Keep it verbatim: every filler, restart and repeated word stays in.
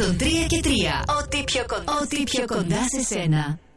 εκατόν τρία και τρία. Ό,τι πιο κοντά, Ό,τι πιο κοντά σε σένα.